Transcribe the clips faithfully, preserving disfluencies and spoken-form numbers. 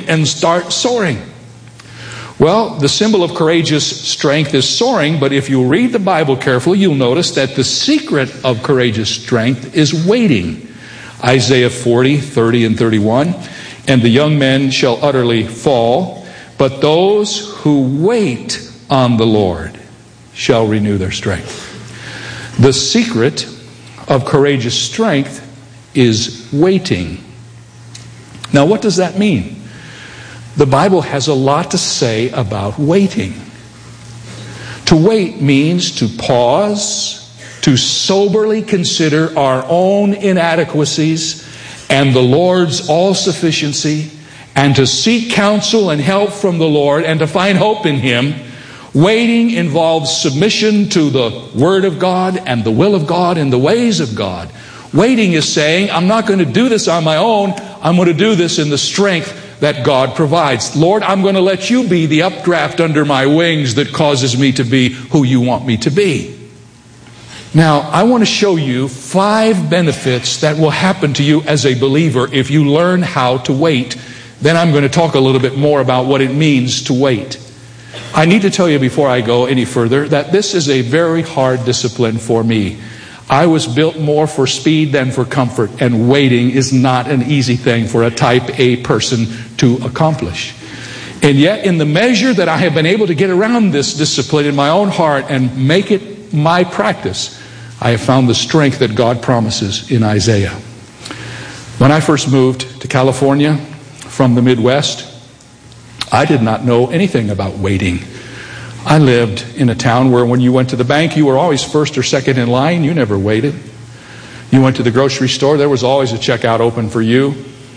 and start soaring. Well, the symbol of courageous strength is soaring, but if you read the Bible carefully, you'll notice that the secret of courageous strength is waiting. Isaiah forty, thirty, and thirty-one. And the young men shall utterly fall, but those who wait on the Lord shall renew their strength. The secret of courageous strength is waiting. Now, what does that mean? The Bible has a lot to say about waiting. To wait means to pause, to soberly consider our own inadequacies and the Lord's all-sufficiency, and to seek counsel and help from the Lord and to find hope in Him. Waiting involves submission to the Word of God and the will of God and the ways of God. Waiting is saying, I'm not going to do this on my own. I'm going to do this in the strength that God provides. Lord, I'm going to let you be the updraft under my wings that causes me to be who you want me to be. Now, I want to show you five benefits that will happen to you as a believer if you learn how to wait. Then I'm going to talk a little bit more about what it means to wait. I need to tell you before I go any further that this is a very hard discipline for me. I was built more for speed than for comfort, and waiting is not an easy thing for a type A person to accomplish. And yet, in the measure that I have been able to get around this discipline in my own heart and make it my practice, I have found the strength that God promises in Isaiah. When I first moved to California from the Midwest, I did not know anything about waiting. I lived in a town where when you went to the bank, you were always first or second in line. You never waited. You went to the grocery store, there was always a checkout open for you.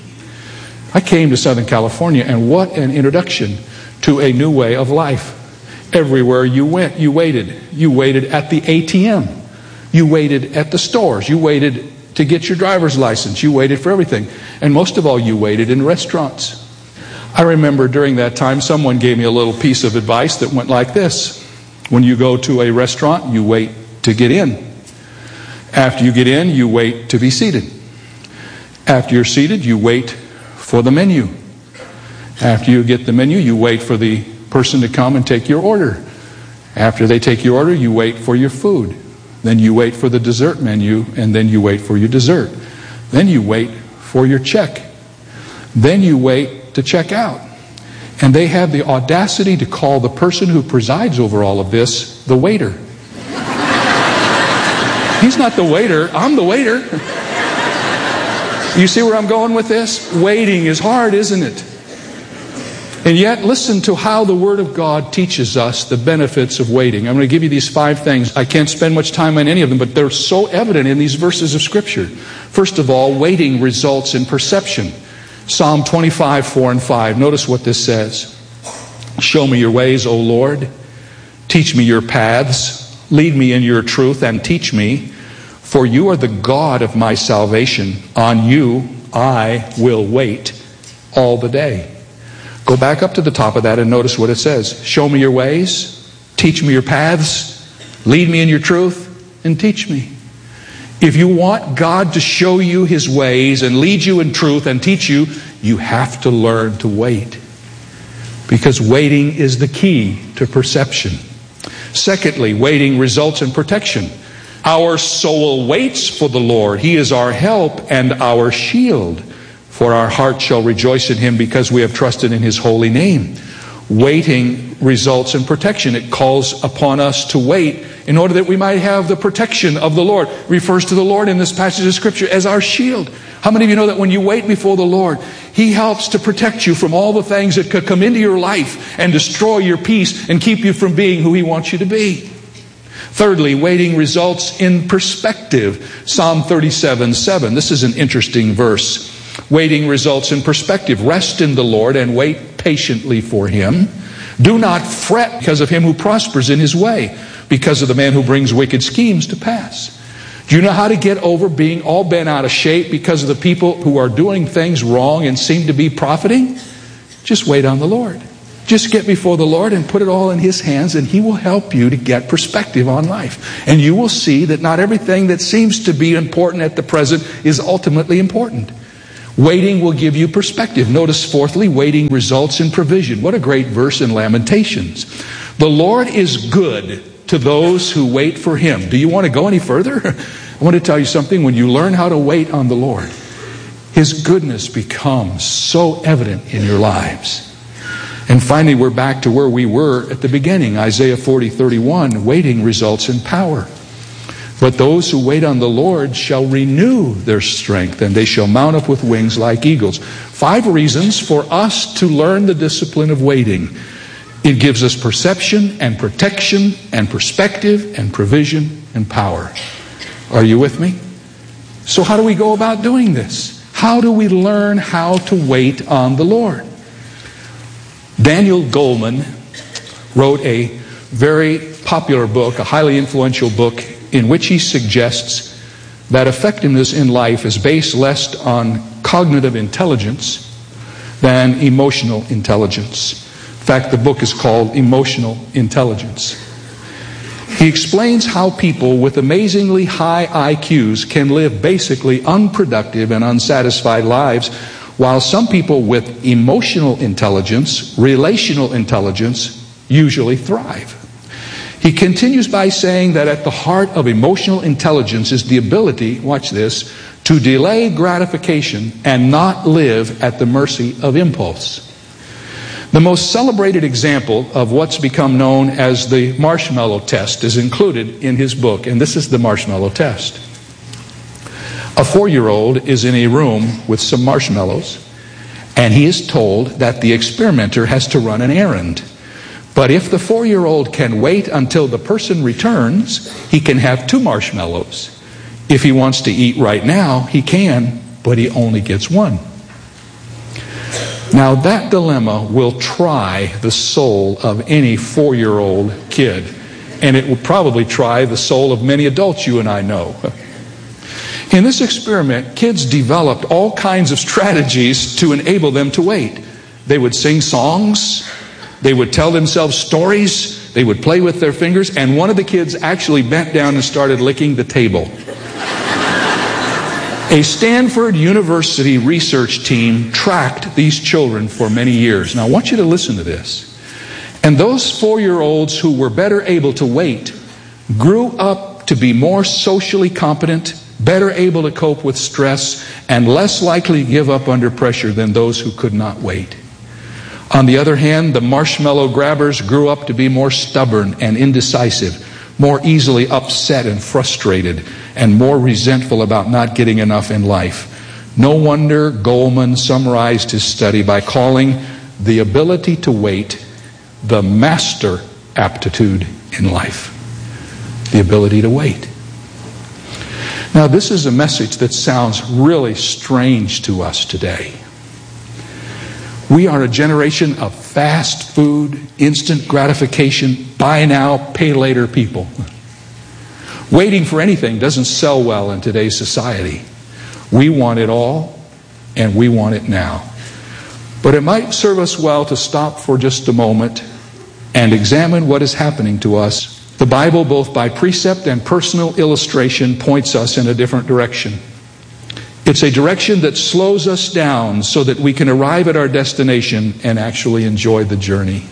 I came to Southern California, and what an introduction to a new way of life. Everywhere you went, you waited. You waited at the A T M. You waited at the stores. You waited to get your driver's license. You waited for everything. And most of all, you waited in restaurants. I remember during that time, someone gave me a little piece of advice that went like this. When you go to a restaurant, you wait to get in. After you get in, you wait to be seated. After you're seated, you wait for the menu. After you get the menu, you wait for the person to come and take your order. After they take your order, you wait for your food. Then you wait for the dessert menu, and then you wait for your dessert. Then you wait for your check. Then you wait to check out. And they have the audacity to call the person who presides over all of this the waiter. He's not the waiter, I'm the waiter. You see where I'm going with this? Waiting is hard, isn't it? And yet, listen to how the Word of God teaches us the benefits of waiting. I'm going to give you these five things. I can't spend much time on any of them, but they're so evident in these verses of Scripture. First of all, waiting results in perception. Psalm twenty-five, four and five. Notice what this says. Show me your ways, O Lord. Teach me your paths. Lead me in your truth and teach me. For you are the God of my salvation. On you I will wait all the day. Go back up to the top of that and notice what it says. Show me your ways. Teach me your paths. Lead me in your truth and teach me. If you want God to show you His ways and lead you in truth and teach you, you have to learn to wait. Because waiting is the key to perception. Secondly, waiting results in protection. Our soul waits for the Lord. He is our help and our shield. For our heart shall rejoice in Him because we have trusted in His holy name. Waiting results in protection. It calls upon us to wait in order that we might have the protection of the Lord. It refers to the Lord in this passage of Scripture as our shield. How many of you know that when you wait before the Lord, He helps to protect you from all the things that could come into your life and destroy your peace and keep you from being who He wants you to be? Thirdly, waiting results in perspective. Psalm thirty-seven, seven. This is an interesting verse. Waiting results in perspective. Rest in the Lord and wait patiently for Him. Do not fret because of him who prospers in his way, because of the man who brings wicked schemes to pass. Do you know how to get over being all bent out of shape because of the people who are doing things wrong and seem to be profiting? Just wait on the Lord. Just get before the Lord and put it all in His hands, and He will help you to get perspective on life. And you will see that not everything that seems to be important at the present is ultimately important. Waiting will give you perspective. Notice, fourthly, waiting results in provision. What a great verse in Lamentations. The Lord is good to those who wait for Him. Do you want to go any further? I want to tell you something. When you learn how to wait on the Lord, His goodness becomes so evident in your lives. And finally, we're back to where we were at the beginning. Isaiah forty thirty-one, waiting results in power. But those who wait on the Lord shall renew their strength, and they shall mount up with wings like eagles. Five reasons for us to learn the discipline of waiting. It gives us perception and protection and perspective and provision and power. Are you with me? So how do we go about doing this? How do we learn how to wait on the Lord? Daniel Goleman wrote a very popular book, a highly influential book, in which he suggests that effectiveness in life is based less on cognitive intelligence than emotional intelligence. In fact, the book is called Emotional Intelligence. He explains how people with amazingly high I Qs can live basically unproductive and unsatisfied lives, while some people with emotional intelligence, relational intelligence, usually thrive. He continues by saying that at the heart of emotional intelligence is the ability, watch this, to delay gratification and not live at the mercy of impulse. The most celebrated example of what's become known as the marshmallow test is included in his book, and this is the marshmallow test. A four-year-old is in a room with some marshmallows, and he is told that the experimenter has to run an errand. But if the four-year-old can wait until the person returns, he can have two marshmallows. If he wants to eat right now, he can, but he only gets one. Now that dilemma will try the soul of any four-year-old kid, and it will probably try the soul of many adults you and I know. In this experiment, kids developed all kinds of strategies to enable them to wait. They would sing songs, they would tell themselves stories, they would play with their fingers, and one of the kids actually bent down and started licking the table. A Stanford University research team tracked these children for many years. Now I want you to listen to this. And those four-year-olds who were better able to wait grew up to be more socially competent, better able to cope with stress, and less likely to give up under pressure than those who could not wait. On the other hand, the marshmallow grabbers grew up to be more stubborn and indecisive, more easily upset and frustrated, and more resentful about not getting enough in life. No wonder Goleman summarized his study by calling the ability to wait the master aptitude in life. The ability to wait. Now, this is a message that sounds really strange to us today. We are a generation of fast food, instant gratification, buy now, pay later people. Waiting for anything doesn't sell well in today's society. We want it all, and we want it now. But it might serve us well to stop for just a moment and examine what is happening to us. The Bible, both by precept and personal illustration, points us in a different direction. It's a direction that slows us down so that we can arrive at our destination and actually enjoy the journey.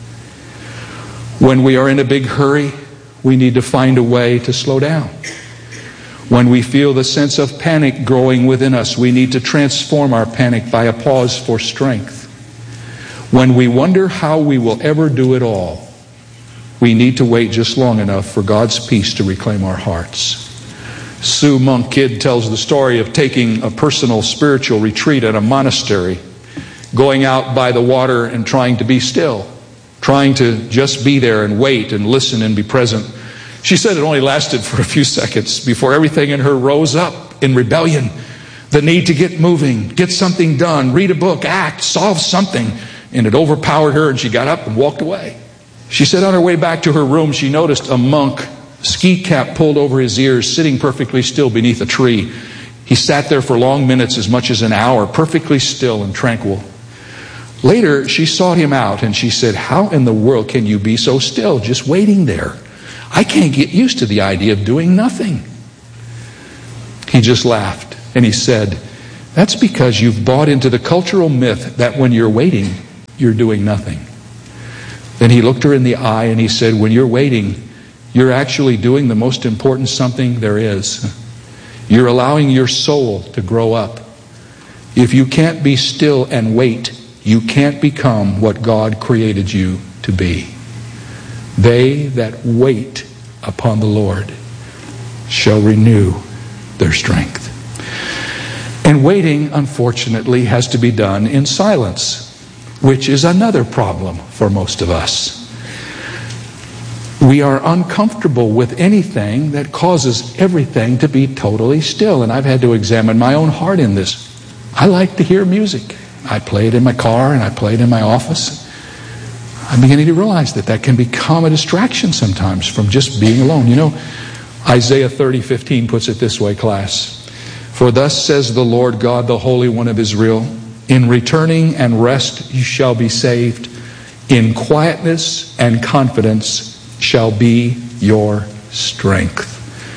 When we are in a big hurry, we need to find a way to slow down. When we feel the sense of panic growing within us, we need to transform our panic by a pause for strength. When we wonder how we will ever do it all, we need to wait just long enough for God's peace to reclaim our hearts. Sue Monk Kidd tells the story of taking a personal spiritual retreat at a monastery, going out by the water and trying to be still, trying to just be there and wait and listen and be present. She said it only lasted for a few seconds before everything in her rose up in rebellion. The need to get moving, get something done, read a book, act, solve something. And it overpowered her and she got up and walked away. She said on her way back to her room, she noticed a monk, ski cap pulled over his ears, sitting perfectly still beneath a tree. He sat there for long minutes, as much as an hour, perfectly still and tranquil. Later, she sought him out and she said, "How in the world can you be so still, just waiting there? I can't get used to the idea of doing nothing." He just laughed and he said, That's because you've bought into the cultural myth that when you're waiting, you're doing nothing. Then he looked her in the eye and he said, when you're waiting, you're actually doing the most important something there is. You're allowing your soul to grow up. If you can't be still and wait, you can't become what God created you to be. They that wait upon the Lord shall renew their strength. And waiting, unfortunately, has to be done in silence, which is another problem for most of us. We are uncomfortable with anything that causes everything to be totally still. And I've had to examine my own heart in this. I like to hear music. I play it in my car and I play it in my office. I'm beginning to realize that that can become a distraction sometimes from just being alone. You know, Isaiah thirty fifteen puts it this way, class. For thus says the Lord God, the Holy One of Israel, in returning and rest you shall be saved. In quietness and confidence shall be your strength.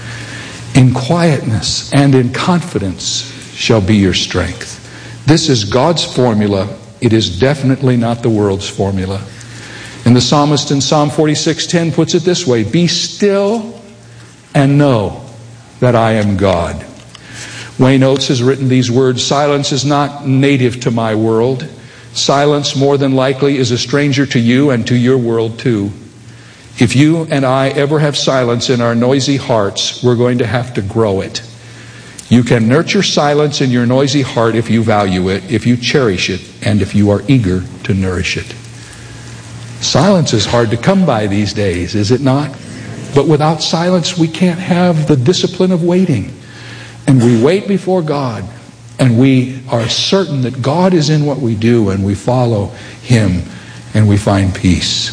In quietness and in confidence shall be your strength. This is God's formula. It is definitely not the world's formula. And the psalmist in Psalm forty-six ten puts it this way, be still and know that I am God. Wayne Oates has written these words, silence is not native to my world. Silence, more than likely, is a stranger to you and to your world too. If you and I ever have silence in our noisy hearts, we're going to have to grow it. You can nurture silence in your noisy heart if you value it, if you cherish it, and if you are eager to nourish it. Silence is hard to come by these days, is it not? But without silence, we can't have the discipline of waiting. And we wait before God, and we are certain that God is in what we do, and we follow Him, and we find peace.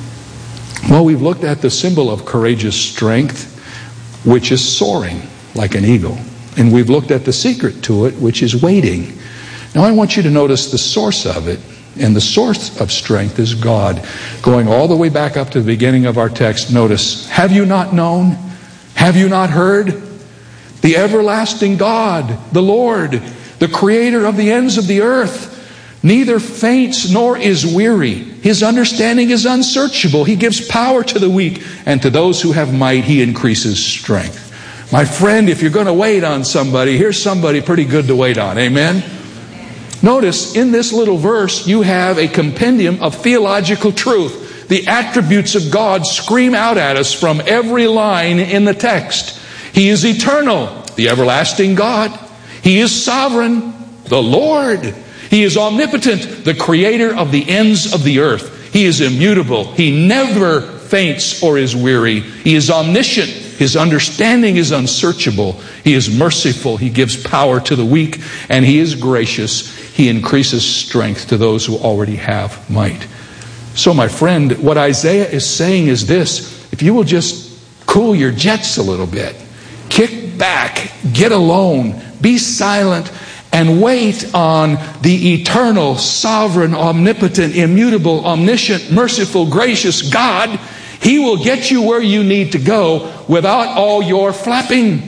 Well, we've looked at the symbol of courageous strength, which is soaring like an eagle. And we've looked at the secret to it, which is waiting. Now I want you to notice the source of it. And the source of strength is God. Going all the way back up to the beginning of our text, notice, have you not known? Have you not heard? The everlasting God, the Lord, the creator of the ends of the earth, neither faints nor is weary. His understanding is unsearchable. He gives power to the weak, and to those who have might, He increases strength. My friend, if you're going to wait on somebody, here's somebody pretty good to wait on. Amen? Notice, in this little verse, you have a compendium of theological truth. The attributes of God scream out at us from every line in the text. He is eternal, the everlasting God. He is sovereign, the Lord. He is omnipotent, the creator of the ends of the earth. He is immutable. He never faints or is weary. He is omniscient. His understanding is unsearchable. He is merciful. He gives power to the weak. And He is gracious. He increases strength to those who already have might. So, my friend, what Isaiah is saying is this. If you will just cool your jets a little bit, kick back, get alone, be silent, and wait on the eternal, sovereign, omnipotent, immutable, omniscient, merciful, gracious God, He will get you where you need to go without all your flapping.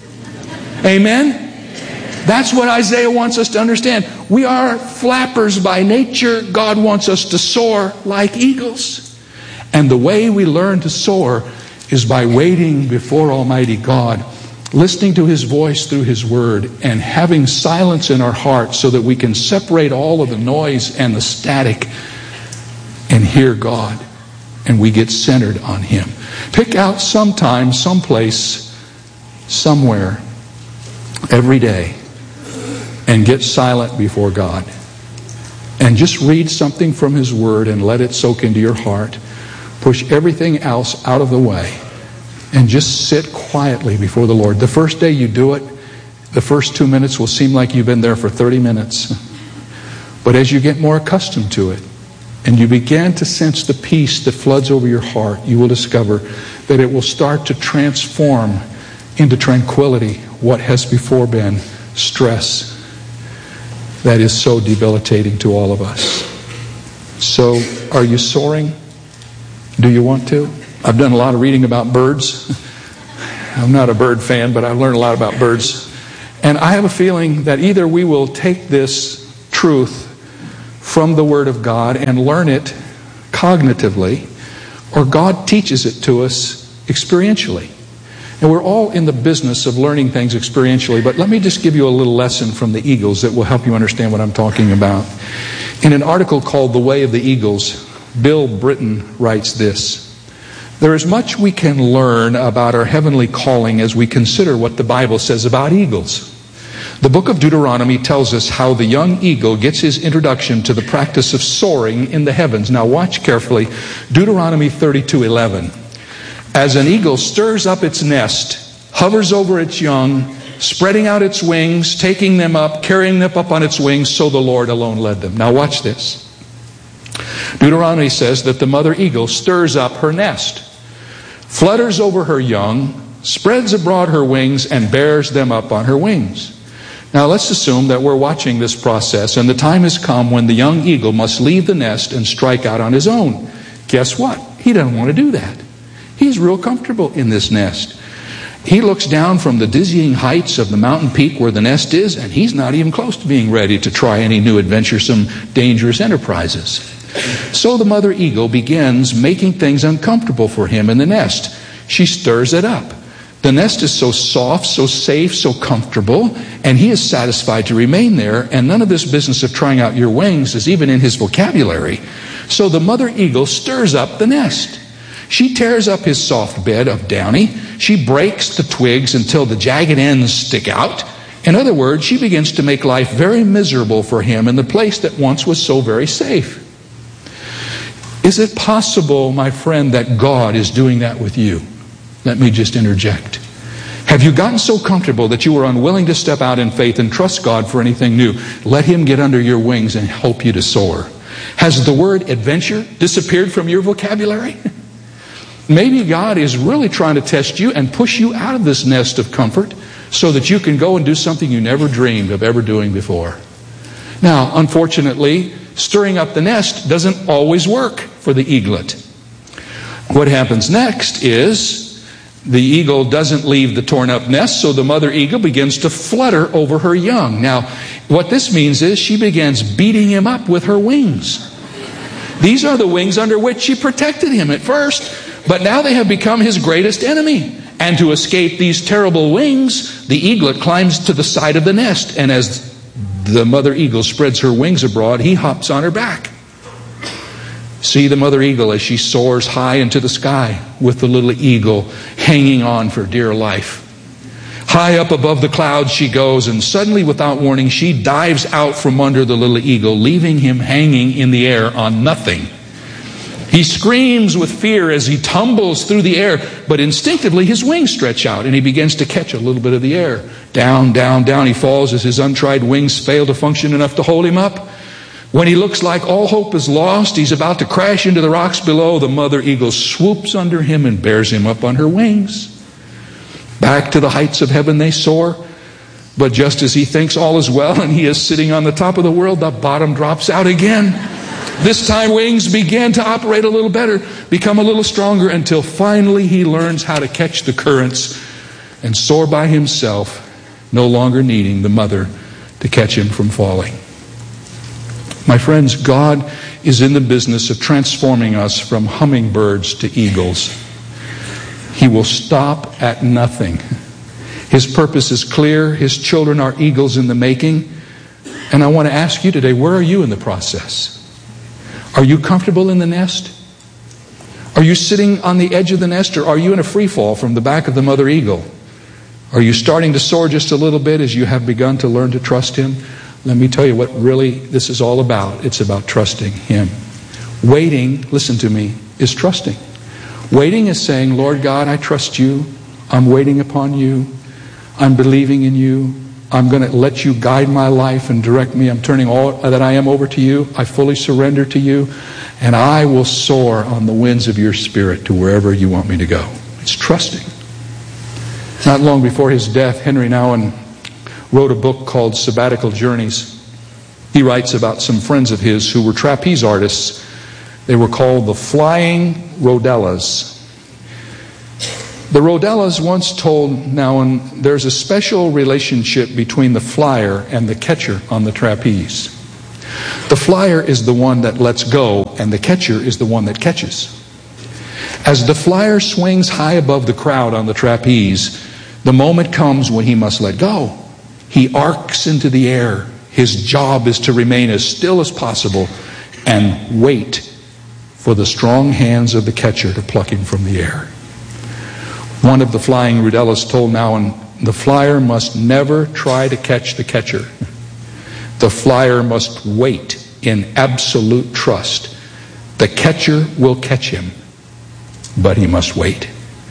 Amen? That's what Isaiah wants us to understand. We are flappers by nature. God wants us to soar like eagles. And the way we learn to soar is by waiting before Almighty God, listening to His voice through His Word, and having silence in our hearts so that we can separate all of the noise and the static and hear God. And we get centered on Him. Pick out some time, someplace, somewhere, every day, and get silent before God. And just read something from His Word and let it soak into your heart. Push everything else out of the way and just sit quietly before the Lord. The first day you do it, the first two minutes will seem like you've been there for thirty minutes. But as you get more accustomed to it, and you begin to sense the peace that floods over your heart, you will discover that it will start to transform into tranquility what has before been stress that is so debilitating to all of us. So, are you soaring? Do you want to? I've done a lot of reading about birds. I'm not a bird fan, but I've learned a lot about birds. And I have a feeling that either we will take this truth from the Word of God and learn it cognitively, or God teaches it to us experientially. And we're all in the business of learning things experientially, but let me just give you a little lesson from the Eagles that will help you understand what I'm talking about. In an article called The Way of the Eagles, Bill Britton writes this: "There is much we can learn about our heavenly calling as we consider what the Bible says about eagles. The book of Deuteronomy tells us how the young eagle gets his introduction to the practice of soaring in the heavens." Now watch carefully. Deuteronomy thirty-two eleven. "As an eagle stirs up its nest, hovers over its young, spreading out its wings, taking them up, carrying them up on its wings, so the Lord alone led them." Now watch this. Deuteronomy says that the mother eagle stirs up her nest, flutters over her young, spreads abroad her wings, and bears them up on her wings. Now let's assume that we're watching this process, and the time has come when the young eagle must leave the nest and strike out on his own. Guess what? He doesn't want to do that. He's real comfortable in this nest. He looks down from the dizzying heights of the mountain peak where the nest is, and he's not even close to being ready to try any new adventuresome, dangerous enterprises. So the mother eagle begins making things uncomfortable for him in the nest. She stirs it up. The nest is so soft, so safe, so comfortable, and he is satisfied to remain there, and none of this business of trying out your wings is even in his vocabulary. So the mother eagle stirs up the nest. She tears up his soft bed of downy. She breaks the twigs until the jagged ends stick out. In other words, she begins to make life very miserable for him in the place that once was so very safe. Is it possible, my friend, that God is doing that with you? Let me just interject. Have you gotten so comfortable that you were unwilling to step out in faith and trust God for anything new? Let Him get under your wings and help you to soar. Has the word adventure disappeared from your vocabulary? Maybe God is really trying to test you and push you out of this nest of comfort so that you can go and do something you never dreamed of ever doing before. Now, unfortunately, stirring up the nest doesn't always work for the eaglet. What happens next is the eagle doesn't leave the torn up nest, so the mother eagle begins to flutter over her young. Now, what this means is she begins beating him up with her wings. These are the wings under which she protected him at first, but now they have become his greatest enemy. And to escape these terrible wings, the eaglet climbs to the side of the nest, and as the mother eagle spreads her wings abroad, he hops on her back. See the mother eagle as she soars high into the sky with the little eagle hanging on for dear life. High up above the clouds she goes, and suddenly, without warning, she dives out from under the little eagle, leaving him hanging in the air on nothing. He screams with fear as he tumbles through the air, but instinctively his wings stretch out and he begins to catch a little bit of the air. Down, down, down he falls as his untried wings fail to function enough to hold him up. When he looks like all hope is lost, he's about to crash into the rocks below, the mother eagle swoops under him and bears him up on her wings. Back to the heights of heaven they soar, but just as he thinks all is well and he is sitting on the top of the world, the bottom drops out again. This time wings begin to operate a little better, become a little stronger, until finally he learns how to catch the currents and soar by himself, no longer needing the mother to catch him from falling. My friends, God is in the business of transforming us from hummingbirds to eagles. He will stop at nothing. His purpose is clear. His children are eagles in the making. And I want to ask you today, where are you in the process? Are you comfortable in the nest? Are you sitting on the edge of the nest, or are you in a free fall from the back of the mother eagle? Are you starting to soar just a little bit as you have begun to learn to trust Him? Let me tell you what really this is all about. It's about trusting Him. Waiting, listen to me, is trusting. Waiting is saying, Lord God, I trust You. I'm waiting upon You. I'm believing in You. I'm going to let You guide my life and direct me. I'm turning all that I am over to You. I fully surrender to You. And I will soar on the winds of Your Spirit to wherever You want me to go. It's trusting. Not long before his death, Henry Nouwen wrote a book called Sabbatical Journeys. He writes about some friends of his who were trapeze artists. They were called the Flying Rodellas. The Rodellas once told Nouwen there's a special relationship between the flyer and the catcher on the trapeze. The flyer is the one that lets go, and the catcher is the one that catches. As the flyer swings high above the crowd on the trapeze, the moment comes when he must let go. He arcs into the air. His job is to remain as still as possible and wait for the strong hands of the catcher to pluck him from the air. One of the flying Rodellas told Nouwen, the flyer must never try to catch the catcher. The flyer must wait in absolute trust. The catcher will catch him, but he must wait.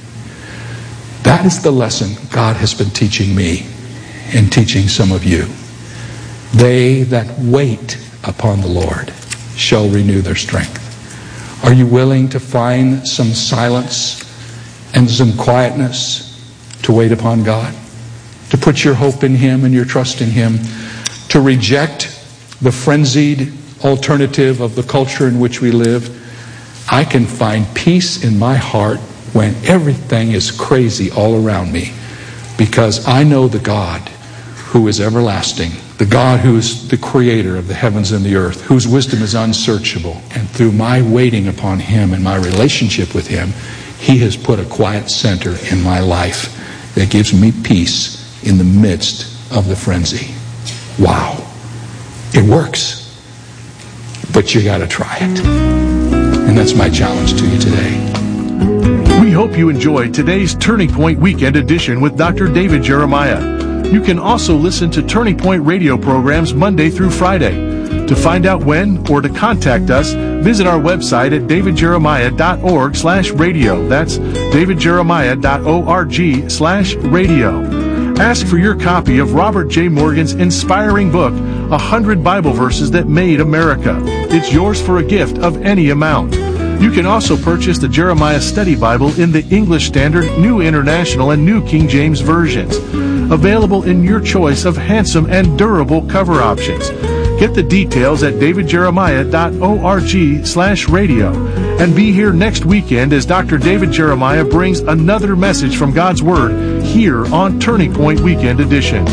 That is the lesson God has been teaching me and teaching some of you. They that wait upon the Lord shall renew their strength. Are you willing to find some silence and some quietness to wait upon God? To put your hope in Him and your trust in Him? To reject the frenzied alternative of the culture in which we live? I can find peace in my heart when everything is crazy all around me, because I know the God who is everlasting, the God who is the creator of the heavens and the earth, whose wisdom is unsearchable. And through my waiting upon Him and my relationship with Him, He has put a quiet center in my life that gives me peace in the midst of the frenzy. Wow. It works. But you got to try it. And that's my challenge to you today. We hope you enjoyed today's Turning Point Weekend Edition with Doctor David Jeremiah. You can also listen to Turning Point radio programs Monday through Friday. To find out when or to contact us, visit our website at davidjeremiah.org slash radio. That's davidjeremiah.org slash radio. Ask for your copy of Robert J. Morgan's inspiring book, one hundred Bible Verses That Made America. It's yours for a gift of any amount. You can also purchase the Jeremiah Study Bible in the English Standard, New International, and New King James versions. Available in your choice of handsome and durable cover options. Get the details at davidjeremiah.org slash radio. And be here next weekend as Doctor David Jeremiah brings another message from God's Word here on Turning Point Weekend Edition.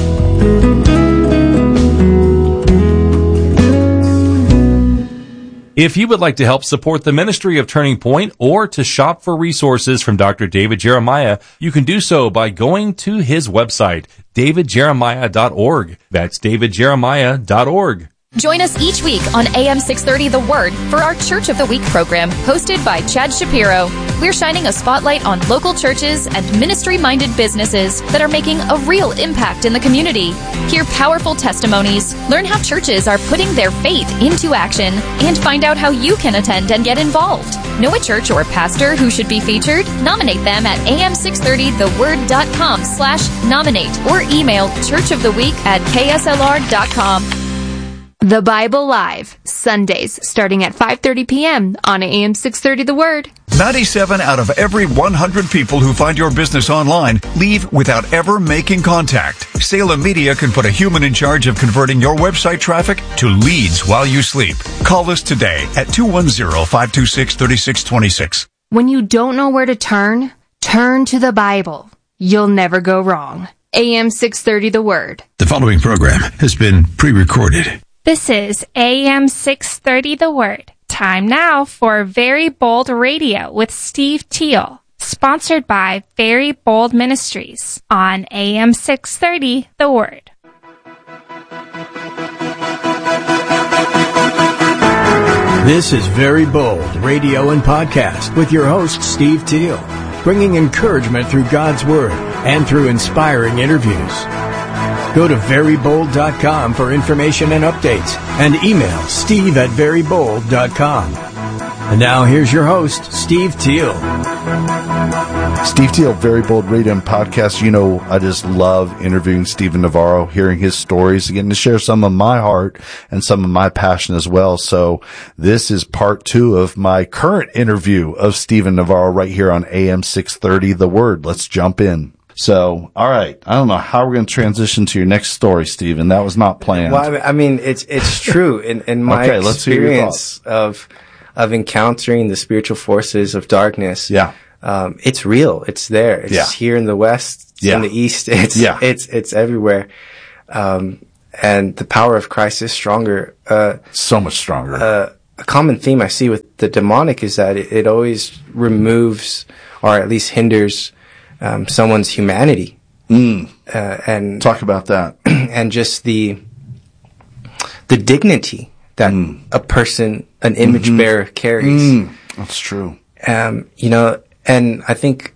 If you would like to help support the ministry of Turning Point or to shop for resources from Doctor David Jeremiah, you can do so by going to his website, david jeremiah dot org. That's david jeremiah dot org. Join us each week on A M six thirty The Word for our Church of the Week program, hosted by Chad Shapiro. We're shining a spotlight on local churches and ministry-minded businesses that are making a real impact in the community. Hear powerful testimonies, learn how churches are putting their faith into action, and find out how you can attend and get involved. Know a church or pastor who should be featured? Nominate them at a m six thirty the word dot com slash nominate or email churchoftheweek at k s l r dot com. The Bible Live, Sundays, starting at five thirty p.m. on A M six thirty The Word. ninety-seven out of every one hundred people who find your business online leave without ever making contact. Salem Media can put a human in charge of converting your website traffic to leads while you sleep. Call us today at two one zero, five two six, three six two six. When you don't know where to turn, turn to the Bible. You'll never go wrong. A M six thirty The Word. The following program has been pre-recorded. This is A M six thirty The Word. Time now for Very Bold Radio with Steve Teal, sponsored by Very Bold Ministries on A M six thirty The Word. This is Very Bold Radio and Podcast with your host, Steve Teal, bringing encouragement through God's Word and through inspiring interviews. Go to very bold dot com for information and updates, and email steve at very bold dot com. And now here's your host, Steve Teal. Steve Teal, Very Bold Radio and Podcast. You know, I just love interviewing Stephen Navarro, hearing his stories, getting to share some of my heart and some of my passion as well. So this is part two of my current interview of Stephen Navarro right here on A M six thirty The Word. Let's jump in. So, all right. I don't know how we're going to transition to your next story, Stephen. That was not planned. Well, I mean, it's it's true. In, in my okay, let's hear your experience of of encountering the spiritual forces of darkness, yeah. um, it's real. It's there. It's Yeah. here in the West. It's Yeah. in the East. It's, Yeah. it's, it's everywhere. Um, and the power of Christ is stronger. Uh, so much stronger. Uh, a common theme I see with the demonic is that it, it always removes or at least hinders, um, someone's humanity. Mm. Uh, and talk about that. And just the, the dignity that mm. a person, an image mm-hmm. bearer carries. Mm. That's true. Um, you know, and I think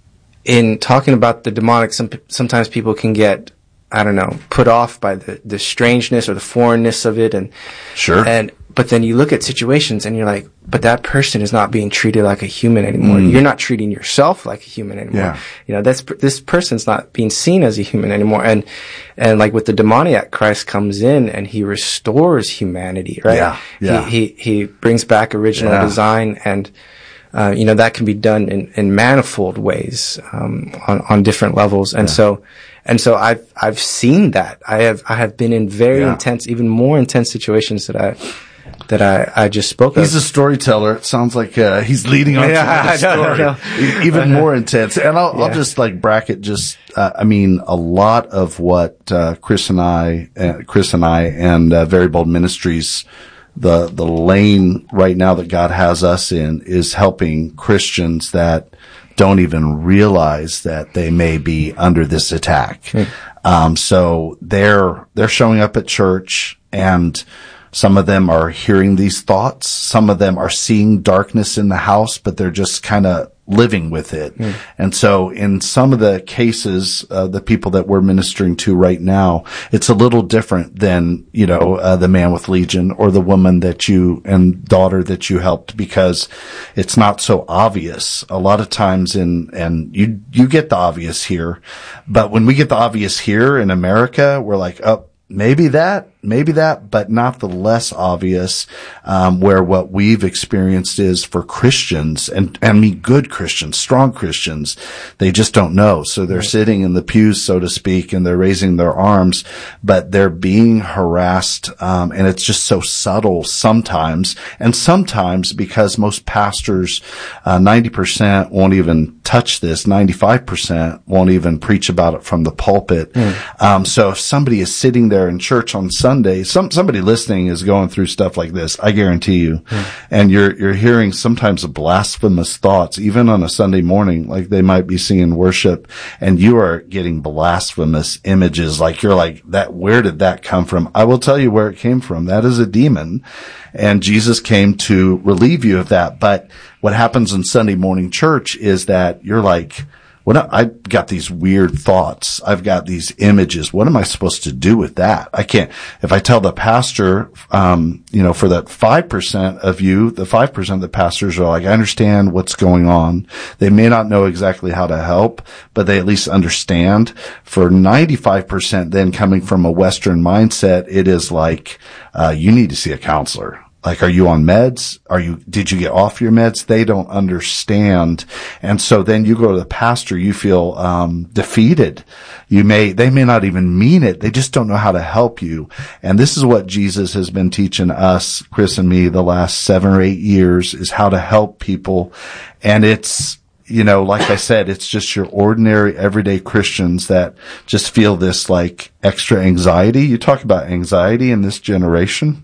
in talking about the demonic, some, sometimes people can get, I don't know, put off by the, the strangeness or the foreignness of it. And, sure. And, but then you look at situations and you're like, but that person is not being treated like a human anymore. Mm. You're not treating yourself like a human anymore. Yeah. You know, that's, this person's not being seen as a human anymore. And, and like with the demoniac, Christ comes in and he restores humanity, right? Yeah. Yeah. He, he, he brings back original yeah. design and, uh, you know, that can be done in, in manifold ways, um, on, on different levels. And yeah. so, and so I've, I've seen that. I have, I have been in very yeah. intense, even more intense situations that I, that I, I just spoke he's of. He's a storyteller. It sounds like, uh, he's leading on yeah, to the story. Even more intense. And I'll, yeah. I'll just like bracket just, uh, I mean, a lot of what, uh, Chris and I, uh, Chris and I and, uh, Very Bold Ministries, the, the lane right now that God has us in is helping Christians that don't even realize that they may be under this attack. Hmm. Um, so they're, they're showing up at church and some of them are hearing these thoughts. Some of them are seeing darkness in the house, but they're just kind of living with it. Mm. And so in some of the cases, uh, the people that we're ministering to right now, it's a little different than, you know, uh, the man with Legion or the woman that you and daughter that you helped, because it's not so obvious. A lot of times in, and you, you get the obvious here, but when we get the obvious here in America, we're like, oh, maybe that, maybe that, but not the less obvious, um, where what we've experienced is for Christians and, and I mean good Christians, strong Christians, they just don't know. So they're right. sitting in the pews, so to speak, and they're raising their arms, but they're being harassed, um, and it's just so subtle sometimes. And sometimes because most pastors, uh, ninety percent won't even touch this, ninety-five percent won't even preach about it from the pulpit. Mm. Um, so if somebody is sitting there in church on Sunday, some, somebody listening is going through stuff like this, I guarantee you. Mm. And you're, you're hearing sometimes blasphemous thoughts, even on a Sunday morning, like they might be singing worship, and you are getting blasphemous images. Like you're like, that, where did that come from? I will tell you where it came from. That is a demon. And Jesus came to relieve you of that. But what happens in Sunday morning church is that you're like, What I've got these weird thoughts. I've got these images. What am I supposed to do with that? I can't, if I tell the pastor, um, you know, for that five percent of you, the five percent of the pastors are like, I understand what's going on. They may not know exactly how to help, but they at least understand. For ninety-five percent then coming from a Western mindset, it is like, uh, you need to see a counselor. Like, are you on meds? Are you, did you get off your meds? They don't understand. And so then you go to the pastor, you feel, um, defeated. You may, they may not even mean it. They just don't know how to help you. And this is what Jesus has been teaching us, Chris and me, the last seven or eight years, is how to help people. And it's, you know, like I said, it's just your ordinary everyday Christians that just feel this like extra anxiety. You talk about anxiety in this generation.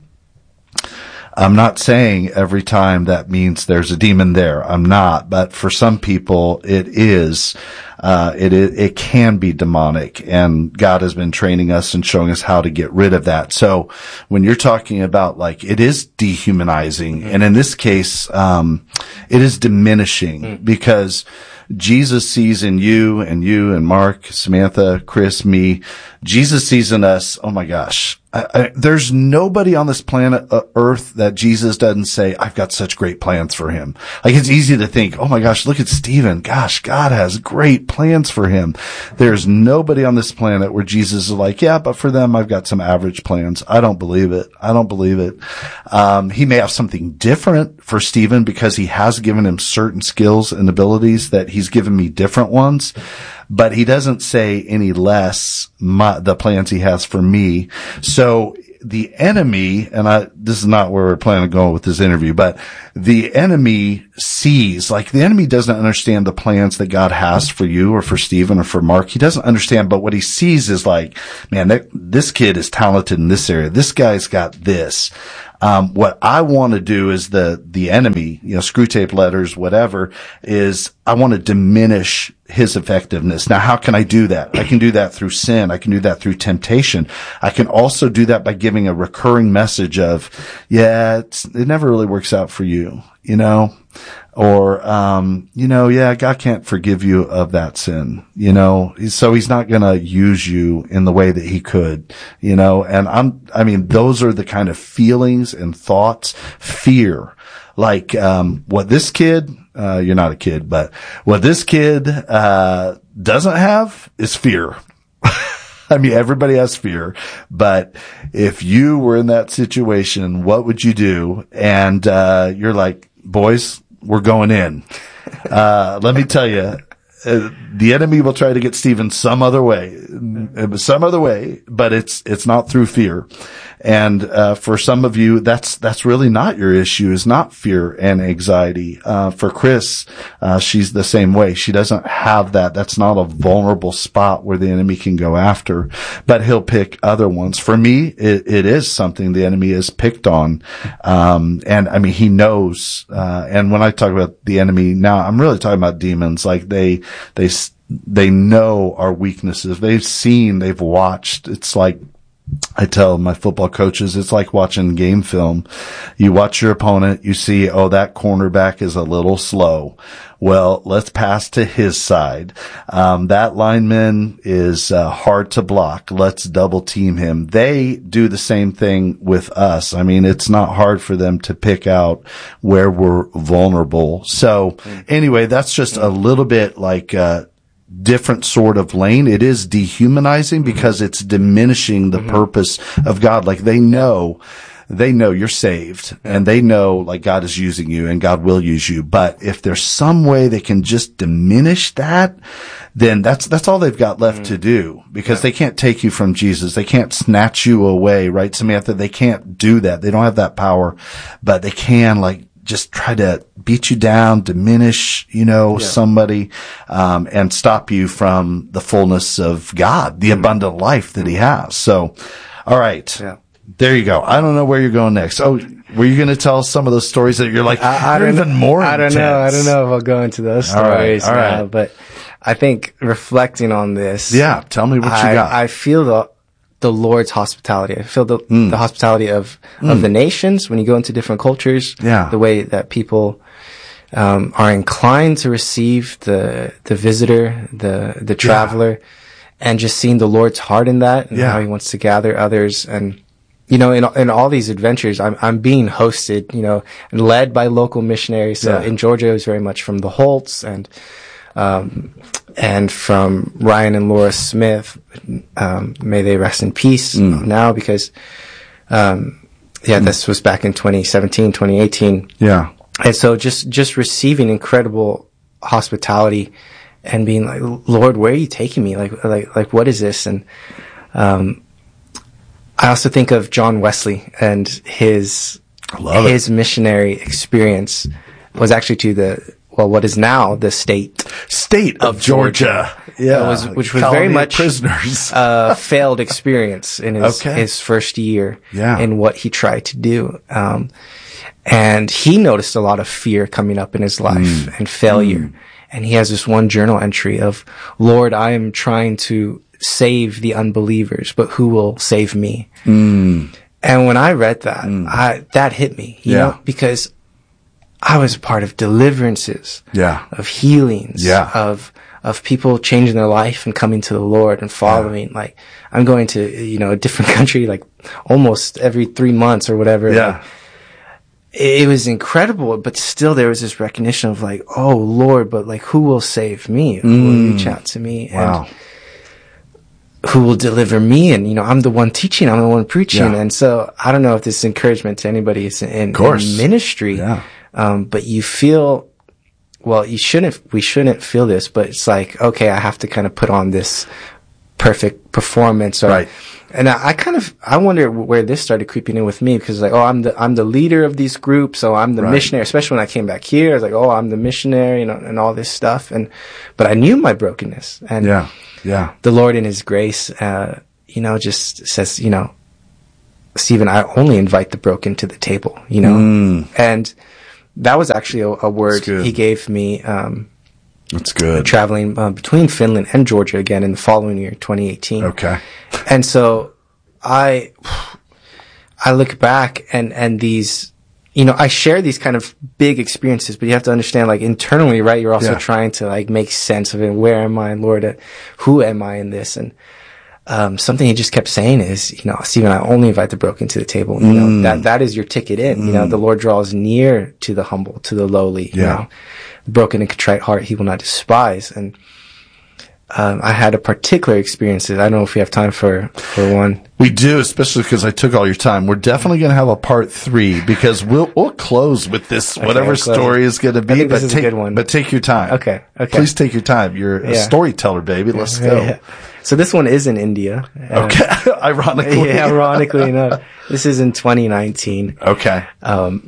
I'm not saying every time that means there's a demon there. I'm not. But for some people, it is, uh, it, it, it can be demonic. And God has been training us and showing us how to get rid of that. So when you're talking about like, it is dehumanizing. Mm-hmm. And in this case, um, it is diminishing mm-hmm. because Jesus sees in you and you and Mark, Samantha, Chris, me, Jesus sees in us, oh my gosh, I, I, there's nobody on this planet uh, Earth that Jesus doesn't say, I've got such great plans for him. Like, it's easy to think, oh my gosh, look at Stephen. Gosh, God has great plans for him. There's nobody on this planet where Jesus is like, yeah, but for them, I've got some average plans. I don't believe it. I don't believe it. Um, he may have something different for Stephen because he has given him certain skills and abilities that he's given me different ones. But he doesn't say any less my, the plans he has for me. So the enemy, and I, this is not where we're planning on going with this interview, but the enemy sees, like the enemy doesn't understand the plans that God has for you or for Stephen or for Mark. He doesn't understand, but what he sees is like, man, that, this kid is talented in this area. This guy's got this. Um, what I want to do is the, the enemy, you know, screw tape letters, whatever, is I want to diminish his effectiveness. Now, how can I do that? I can do that through sin. I can do that through temptation. I can also do that by giving a recurring message of, yeah, it's, it never really works out for you, you know, or, um, you know, yeah, God can't forgive you of that sin, you know, so he's not going to use you in the way that he could, you know, and I'm, I mean, those are the kind of feelings and thoughts, fear, like, um, what this kid, uh, you're not a kid, but what this kid, uh, doesn't have is fear. I mean, everybody has fear, but if you were in that situation, what would you do? And, uh, you're like, boys, we're going in. Uh, let me tell you, uh, the enemy will try to get Stephen some other way, some other way, but it's, it's not through fear. And, uh, for some of you, that's, that's really not your issue, is not fear and anxiety. Uh, for Chris, uh, she's the same way. She doesn't have that. That's not a vulnerable spot where the enemy can go after, but he'll pick other ones. For me, it, it is something the enemy has picked on. Um, and I mean, he knows, uh, and when I talk about the enemy now, I'm really talking about demons. Like they, they, they know our weaknesses. They've seen, they've watched. It's like, I tell my football coaches, it's like watching game film. You watch your opponent, you see, oh, that cornerback is a little slow. Well, let's pass to his side. Um, that lineman is uh, hard to block. Let's double team him. They do the same thing with us. I mean, it's not hard for them to pick out where we're vulnerable. So anyway, that's just a little bit like, uh, different sort of lane. It is dehumanizing because it's diminishing the mm-hmm. purpose of God. Like they know, they know you're saved and they know like God is using you and God will use you. But if there's some way they can just diminish that, then that's, that's all they've got left mm-hmm. to do, because yeah. they can't take you from Jesus. They can't snatch you away, right, Samantha? They can't do that. They don't have that power, but they can like just try to beat you down, diminish, you know, yeah. somebody, um, and stop you from the fullness of God, the mm-hmm. abundant life that he has. So, all right. Yeah. There you go. I don't know where you're going next. Oh, were you going to tell some of those stories that you're like, I, I don't even more I don't intense. know. I don't know if I'll go into those stories all right, all now, right. but I think reflecting on this. Yeah. Tell me what I, you got. I feel the, the Lord's hospitality. I feel the, mm. the hospitality of, mm. of the nations when you go into different cultures. Yeah. The way that people, um, are inclined to receive the, the visitor, the, the traveler, yeah. and just seeing the Lord's heart in that and yeah. how he wants to gather others. And, you know, in, in all these adventures, I'm, I'm being hosted, you know, and led by local missionaries. So yeah. in Georgia, it was very much from the Holtz and, um, and from Ryan and Laura Smith. Um, may they rest in peace mm. now, because, um, yeah, mm. this was back in twenty seventeen, twenty eighteen. Yeah. And so just, just receiving incredible hospitality and being like, Lord, where are you taking me? Like, like, like, what is this? And, um, I also think of John Wesley and his, his it. missionary experience was actually to the, well, what is now the state state of, of Georgia. Georgia. Yeah. Was, which was very much prisoners. a failed experience in his, okay. his first year yeah. in what he tried to do. Um, and he noticed a lot of fear coming up in his life mm. and failure. Mm. And he has this one journal entry of, Lord, I am trying to save the unbelievers, but who will save me? Mm. And when I read that, mm. I, that hit me, you yeah. know, because I was a part of deliverances, yeah. of healings, yeah. of, of people changing their life and coming to the Lord and following. Yeah. Like, I'm going to, you know, a different country, like almost every three months or whatever. Yeah. Like, it was incredible, but still there was this recognition of like, oh Lord, but like, who will save me? Who mm. will reach out to me? Wow. And who will deliver me? And, you know, I'm the one teaching, I'm the one preaching. Yeah. And so I don't know if this is encouragement to anybody in, in, in ministry. Yeah. Um, but you feel, well, you shouldn't, we shouldn't feel this, but it's like, okay, I have to kind of put on this perfect performance or, right. And I, I kind of, I wonder where this started creeping in with me, because like, oh, I'm the, I'm the leader of these groups. So I'm the right. missionary, especially when I came back here. I was like, oh, I'm the missionary, you know, and all this stuff. And, but I knew my brokenness. And yeah, yeah. the Lord in his grace, uh, you know, just says, you know, Stephen, I only invite the broken to the table, you know, mm. and that was actually a, a word he gave me, um, That's good. Traveling uh, between Finland and Georgia again in the following year, twenty eighteen. Okay. And so I, I look back and, and these, you know, I share these kind of big experiences, but you have to understand, like, internally, right? You're also yeah. trying to, like, make sense of it. Where am I, Lord? Uh, who am I in this? And, um, something he just kept saying is, you know, Stephen, I only invite the broken to the table. You know, mm. that, that is your ticket in. Mm. You know, the Lord draws near to the humble, to the lowly, you yeah. know. The broken and contrite heart he will not despise. And um, I had a particular experience. I don't know if we have time for, for one. We do, especially because I took all your time. We're definitely going to have a part three, because we'll we'll close with this, okay, whatever story is going to be. I think but this is take, a good one. But take your time. Okay. Okay. Please take your time. You're yeah. a storyteller, baby. Let's go. Yeah. So this one is in India. Okay. Ironically. Yeah, ironically enough. This is in twenty nineteen. Okay. Um,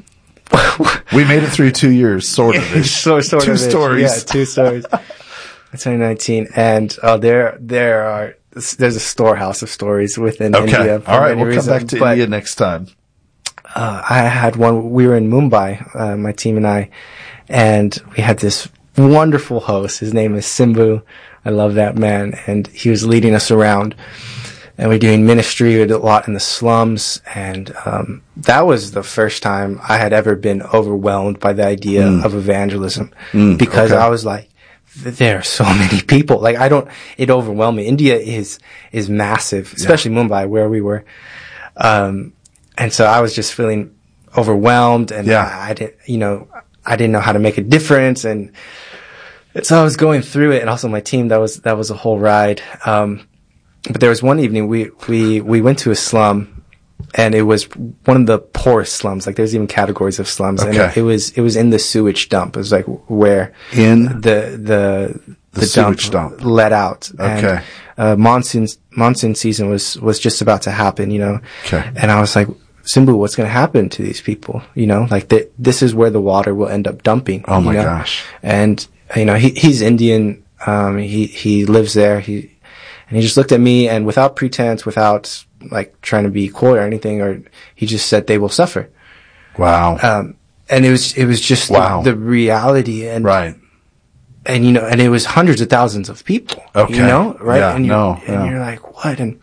we made it through two years, sort of. so, sort two of stories. Yeah, two stories. twenty nineteen, and uh, there there are there's a storehouse of stories within okay. India. All right, we'll reasons. come back to but, India next time. Uh, I had one. We were in Mumbai, uh, my team and I, and we had this wonderful host. His name is Simbu. I love that man, and he was leading us around. And we're doing ministry. We did a lot in the slums. And um, that was the first time I had ever been overwhelmed by the idea mm. of evangelism. Mm, because okay. I was like, there are so many people. Like, I don't, it overwhelmed me. India is, is massive, especially yeah. Mumbai, where we were. Um, and so I was just feeling overwhelmed. And yeah. I, I didn't, you know, I didn't know how to make a difference. And so I was going through it. And also my team, that was, that was a whole ride. Um, But there was one evening we, we, we went to a slum, and it was one of the poorest slums. Like, there's even categories of slums. Okay. And it, it was, it was in the sewage dump. It was like where in the, the, the, the sewage dump, dump let out. Okay. And, uh, monsoon, monsoon season was, was just about to happen, you know. Okay. And I was like, Simbu, what's going to happen to these people? You know, like the, this is where the water will end up dumping. Oh my you know? gosh. And, you know, he, he's Indian. Um, he, he lives there. He, And he just looked at me, and without pretense, without like trying to be coy or anything, or he just said, "They will suffer." Wow. Um, and it was it was just wow. the, the reality, and right. And you know, and it was hundreds of thousands of people. Okay. You know, right? Yeah, and you're, no, and no. you're like, what? And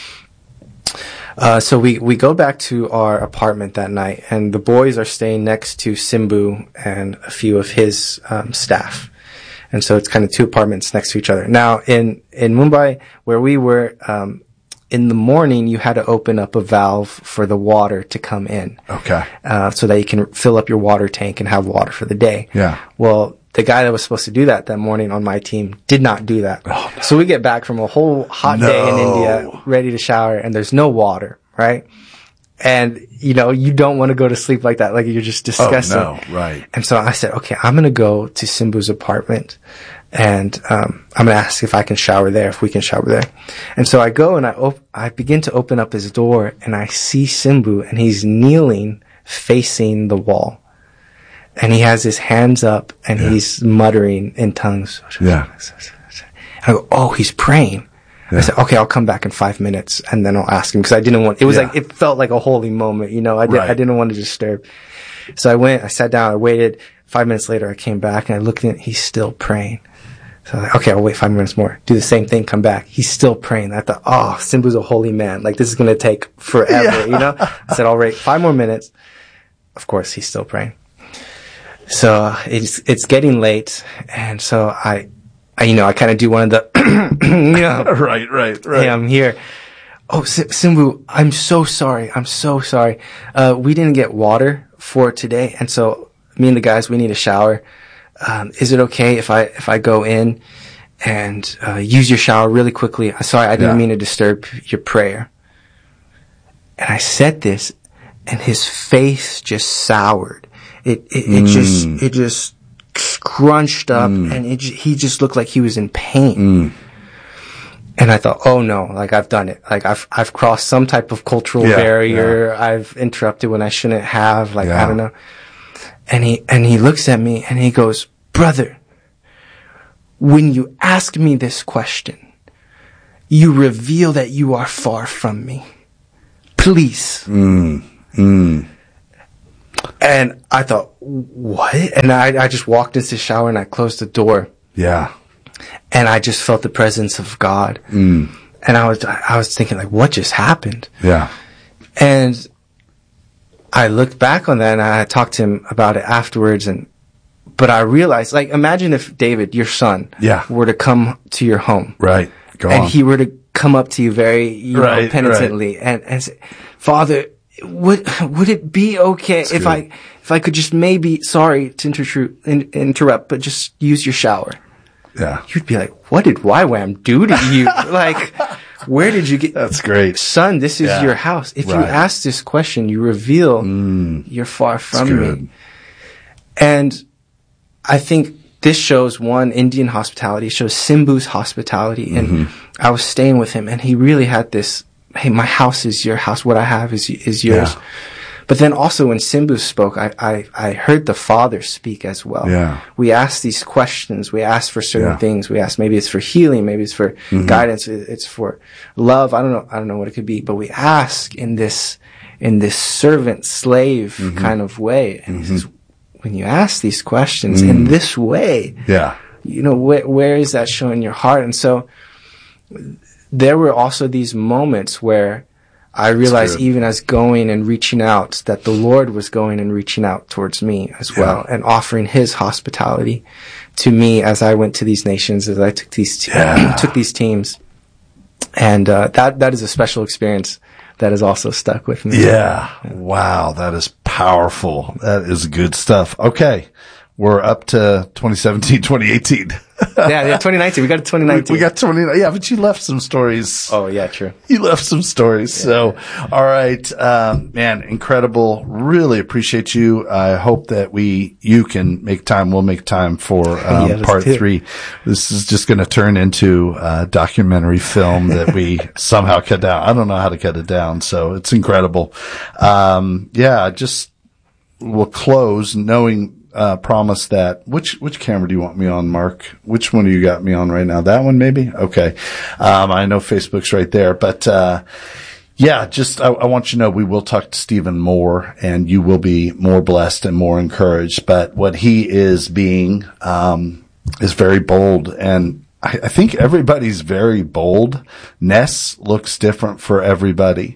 uh, so we we go back to our apartment that night, and the boys are staying next to Simbu and a few of his um, staff. And so it's kind of two apartments next to each other. Now, in, in Mumbai, where we were, um, in the morning, you had to open up a valve for the water to come in. Okay. Uh, so that you can fill up your water tank and have water for the day. Yeah. Well, the guy that was supposed to do that that morning on my team did not do that. Oh, no. So we get back from a whole hot no. day in India, ready to shower, and there's no water, right? And, you know, you don't want to go to sleep like that. Like, you're just disgusted. Oh, no, right. And so I said, okay, I'm going to go to Simbu's apartment, and um I'm going to ask if I can shower there, if we can shower there. And so I go, and I op- I begin to open up his door, and I see Simbu, and he's kneeling facing the wall. And he has his hands up, and yeah. he's muttering in tongues. Yeah. And I go, oh, he's praying. Yeah. I said, okay, I'll come back in five minutes and then I'll ask him, because I didn't want, it was yeah. like, it felt like a holy moment, you know, I, did, right. I didn't want to disturb. So I went, I sat down, I waited. Five minutes later, I came back and I looked at it, he's still praying. So I'm like, okay, I'll wait five minutes more. Do the same thing, come back. He's still praying. I thought, oh, Simbu's a holy man. Like, this is going to take forever, yeah. you know? I said, I'll wait five more minutes. Of course, he's still praying. So uh, it's, it's getting late. And so I, I, you know, I kind of do one of the, you know, right, right, right. Hey, I'm here. Oh, Simbu, I'm so sorry. I'm so sorry. Uh, we didn't get water for today. And so me and the guys, we need a shower. Um, is it okay if I, if I go in and, uh, use your shower really quickly? I'm sorry. I didn't yeah. mean to disturb your prayer. And I said this, and his face just soured. It, it, it mm. just, it just, scrunched up, mm. and it, he just looked like he was in pain. Mm. And I thought, oh no, like I've done it. Like I've, I've crossed some type of cultural yeah, barrier. Yeah. I've interrupted when I shouldn't have. Like, yeah. I don't know. And he, and he looks at me and he goes, brother, when you ask me this question, you reveal that you are far from me. Please. Mm, mm. And I thought, what? And I, I just walked into the shower and I closed the door. Yeah. And I just felt the presence of God. Mm. And I was, I was thinking like, what just happened? Yeah. And I looked back on that and I talked to him about it afterwards. And, but I realized, like, imagine if David, your son, yeah. were to come to your home. Right. Go and on. he were to come up to you very, you right, know, penitently right. and, and say, Father, would, would it be okay That's if good. I, if I could just maybe, sorry to inter- in, interrupt, but just use your shower? Yeah. You'd be like, what did Y WAM do to you? Like, where did you get? That's great. Son, this is yeah. your house. If right. you ask this question, you reveal mm. you're far from me. And I think this shows one, Indian hospitality, shows Simbu's hospitality. And mm-hmm. I was staying with him and he really had this, hey, my house is your house. What I have is, is yours. Yeah. But then also when Simbu spoke, I, I, I heard the Father speak as well. Yeah. We ask these questions. We ask for certain yeah. things. We ask, maybe it's for healing. Maybe it's for mm-hmm. guidance. It's for love. I don't know. I don't know what it could be, but we ask in this, in this servant slave mm-hmm. kind of way. And mm-hmm. he says, when you ask these questions mm. in this way, yeah. you know, wh- where is that showing your heart? And so there were also these moments where I realized even as going and reaching out that the Lord was going and reaching out towards me as yeah. well and offering his hospitality to me as I went to these nations, as I took these, te- yeah. took these teams. And, uh, that, that is a special experience that has also stuck with me. Yeah. yeah. Wow. That is powerful. That is good stuff. Okay. We're up to twenty seventeen, twenty eighteen. yeah, yeah, twenty nineteen. We got to twenty nineteen. We, we got twenty. Yeah, but you left some stories. Oh, yeah, true. You left some stories. Yeah. So, all right, um, man, incredible. Really appreciate you. I hope that we, you can make time. We'll make time for um, yeah, part three. This is just going to turn into a documentary film that we somehow cut down. I don't know how to cut it down, so it's incredible. Um, yeah, just we'll close knowing. Uh, promise that, which, which camera do you want me on, Mark? Which one do you got me on right now? That one, maybe? Okay. Um, I know Facebook's right there, but, uh, yeah, just, I, I want you to know we will talk to Stephen more and you will be more blessed and more encouraged, but what he is being, um, is very bold and I, I think everybody's very bold. Ness looks different for everybody.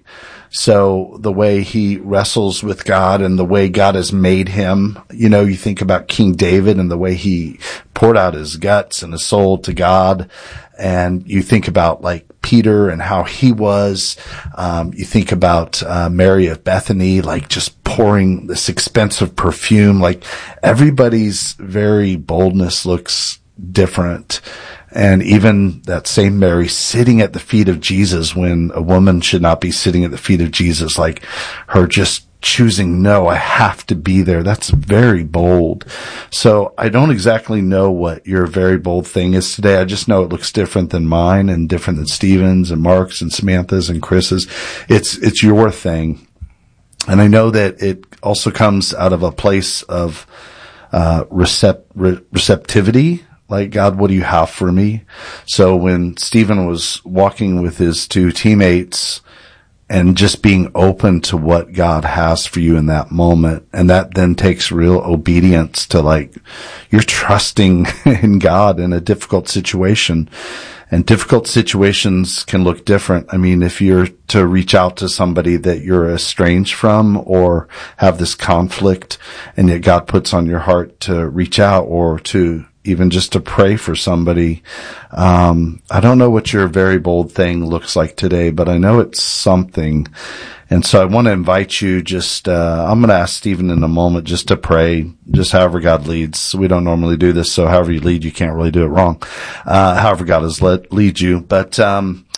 So the way he wrestles with God and the way God has made him, you know, you think about King David and the way he poured out his guts and his soul to God. And you think about like Peter and how he was. Um, you think about, uh, Mary of Bethany, like just pouring this expensive perfume. Like everybody's very boldness looks different. And even that same Mary sitting at the feet of Jesus when a woman should not be sitting at the feet of Jesus, like her just choosing, no, I have to be there. That's very bold. So I don't exactly know what your very bold thing is today. I just know it looks different than mine and different than Stephen's and Mark's and Samantha's and Chris's. It's, it's your thing. And I know that it also comes out of a place of, uh, recept, re- receptivity. Like, God, what do you have for me? So when Stephen was walking with his two teammates and just being open to what God has for you in that moment, and that then takes real obedience to like, you're trusting in God in a difficult situation. And difficult situations can look different. I mean, if you're to reach out to somebody that you're estranged from or have this conflict and yet God puts on your heart to reach out or to even just to pray for somebody. Um, I don't know what your very bold thing looks like today, but I know it's something. And so I want to invite you just, uh, I'm going to ask Stephen in a moment just to pray, just however God leads. We don't normally do this, so however you lead, you can't really do it wrong. Uh, however God has led, lead you. But, um,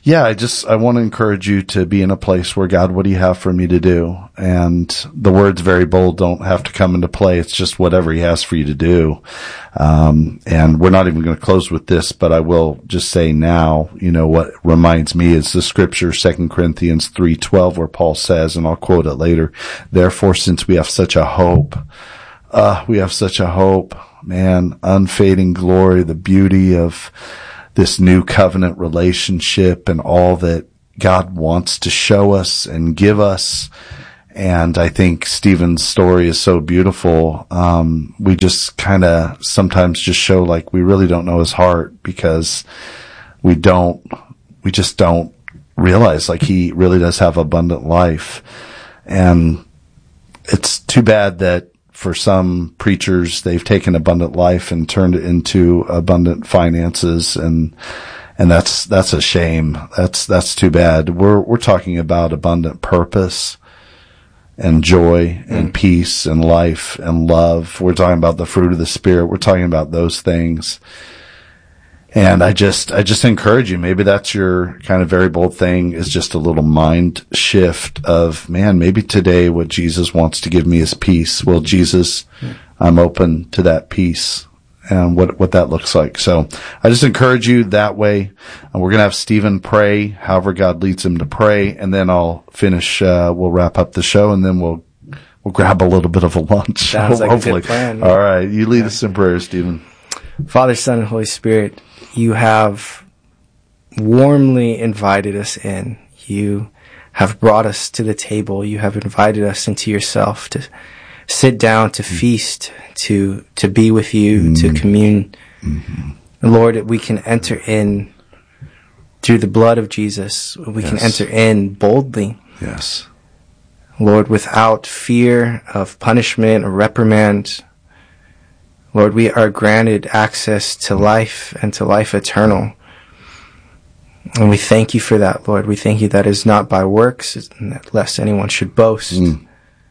yeah, I just, I want to encourage you to be in a place where, God, what do you have for me to do? And the words very bold don't have to come into play. It's just whatever he has for you to do. Um, and we're not even going to close with this, but I will just say now, you know, what reminds me is the scripture, Second Corinthians three twelve, where Paul says, and I'll quote it later, therefore, since we have such a hope, uh, we have such a hope, man, unfading glory, the beauty of this new covenant relationship and all that God wants to show us and give us. And I think Stephen's story is so beautiful. Um, we just kind of sometimes just show like we really don't know his heart because we don't, we just don't realize like he really does have abundant life. And it's too bad that for some preachers, they've taken abundant life and turned it into abundant finances, and and that's that's a shame. That's that's too bad. We're we're talking about abundant purpose and joy and mm. peace and life and love. We're talking about the fruit of the Spirit. We're talking about those things. And I just, I just encourage you, maybe that's your kind of very bold thing, is just a little mind shift of, man, maybe today what Jesus wants to give me is peace. Well, Jesus, I'm open to that peace and what, what that looks like. So I just encourage you that way. And we're going to have Stephen pray, however God leads him to pray. And then I'll finish, uh, we'll wrap up the show, and then we'll, we'll grab a little bit of a lunch. Sounds like hopefully. A good plan. All right. You lead yeah. us in prayer, Stephen. Father, Son, and Holy Spirit, you have warmly invited us in. You have brought us to the table. You have invited us into yourself to sit down, to mm-hmm. feast, to to be with you, mm-hmm. to commune. Mm-hmm. Lord, we can enter in through the blood of Jesus. We yes. can enter in boldly. Yes. Lord, without fear of punishment or reprimand. Lord, we are granted access to life and to life eternal. And we thank you for that, Lord. We thank you that is not by works, lest anyone should boast. Mm.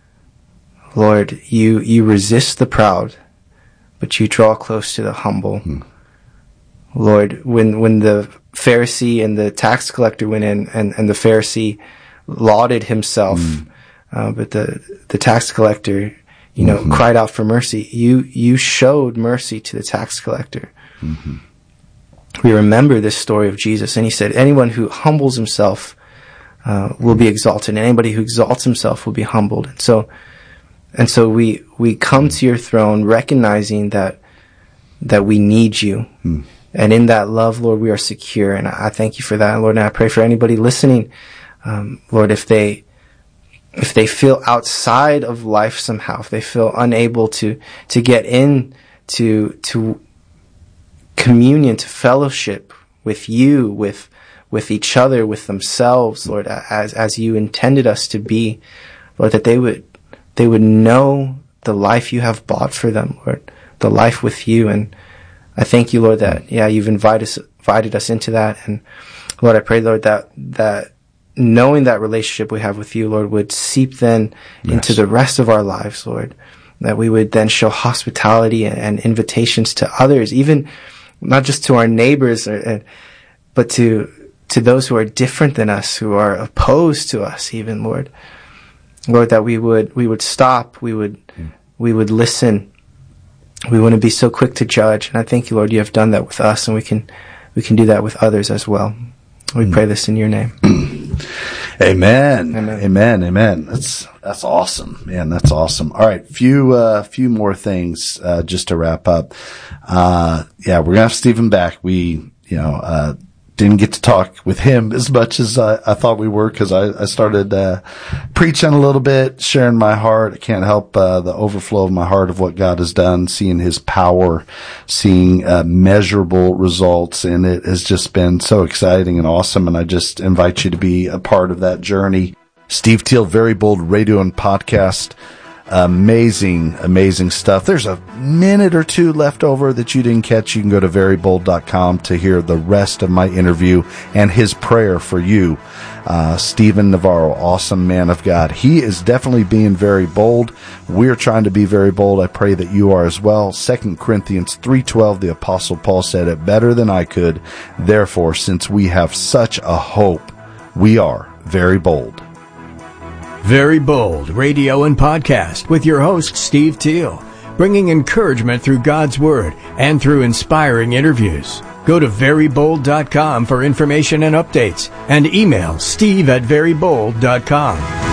Lord, you, you resist the proud, but you draw close to the humble. Mm. Lord, when, when the Pharisee and the tax collector went in, and, and the Pharisee lauded himself, mm. uh, but the, the tax collector, you know, mm-hmm. cried out for mercy. You, you showed mercy to the tax collector. Mm-hmm. We remember this story of Jesus, and he said, anyone who humbles himself, uh, will be exalted, and anybody who exalts himself will be humbled. And so, and so we, we come to your throne recognizing that, that we need you. Mm. And in that love, Lord, we are secure. And I thank you for that, Lord. And I pray for anybody listening, um, Lord, if they, if they feel outside of life somehow, if they feel unable to, to get in to, to communion, to fellowship with you, with, with each other, with themselves, Lord, as, as you intended us to be, Lord, that they would, they would know the life you have bought for them, Lord, the life with you. And I thank you, Lord, that, yeah, you've invited us, invited us into that. And Lord, I pray, Lord, that, that, knowing that relationship we have with you, Lord, would seep then yes. into the rest of our lives, Lord, that we would then show hospitality and, and invitations to others, even not just to our neighbors, or, but to, to those who are different than us, who are opposed to us, even, Lord. Lord, that we would, we would stop, we would, mm. we would listen. We wouldn't be so quick to judge. And I thank you, Lord, you have done that with us, and we can, we can do that with others as well. We mm. pray this in your name. Amen. Amen. Amen. Amen. That's, that's awesome, man. That's awesome. All right. Few, uh, few more things, uh, just to wrap up. Uh, yeah, we're going to have Stephen back. We, you know, uh, didn't get to talk with him as much as I, I thought we were, because I, I started uh, preaching a little bit, sharing my heart. I can't help uh, the overflow of my heart of what God has done, seeing his power, seeing uh, measurable results, and it has just been so exciting and awesome, and I just invite you to be a part of that journey. Steve Teal, Very Bold Radio and Podcast. Amazing, amazing stuff. There's a minute or two left over that you didn't catch. You can go to very bold dot com to hear the rest of my interview and his prayer for you. Uh, Stephen Navarro, awesome man of God. He is definitely being very bold. We're trying to be very bold. I pray that you are as well. Second Corinthians three twelve, the Apostle Paul said it better than I could. Therefore, since we have such a hope, we are very bold. Very Bold Radio and Podcast with your host, Steve Teal, bringing encouragement through God's Word and through inspiring interviews. Go to very bold dot com for information and updates, and email steve at very bold dot com.